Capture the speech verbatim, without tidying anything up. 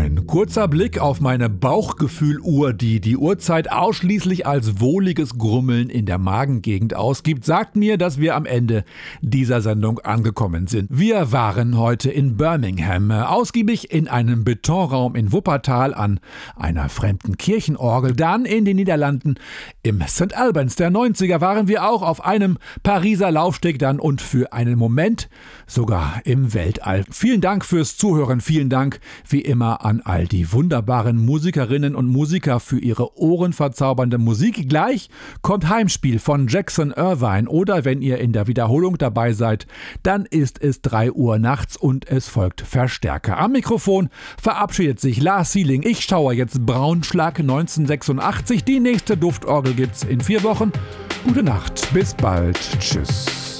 Ein kurzer Blick auf meine Bauchgefühluhr, die die Uhrzeit ausschließlich als wohliges Grummeln in der Magengegend ausgibt, sagt mir, dass wir am Ende dieser Sendung angekommen sind. Wir waren heute in Birmingham, ausgiebig in einem Betonraum in Wuppertal an einer fremden Kirchenorgel. Dann in den Niederlanden im Sankt Albans der neunziger waren wir auch auf einem Pariser Laufsteg dann und für einen Moment sogar im Weltall. Vielen Dank fürs Zuhören, vielen Dank wie immer an all die wunderbaren Musikerinnen und Musiker für ihre ohrenverzaubernde Musik. Gleich kommt Heimspiel von Jackson Irvine oder wenn ihr in der Wiederholung dabei seid, dann ist es drei Uhr nachts und es folgt Verstärker. Am Mikrofon verabschiedet sich Lars Sieling. Ich schaue jetzt Braunschlag neunzehnhundertsechsundachtzig. Die nächste Duftorgel gibt's in vier Wochen. Gute Nacht, bis bald. Tschüss.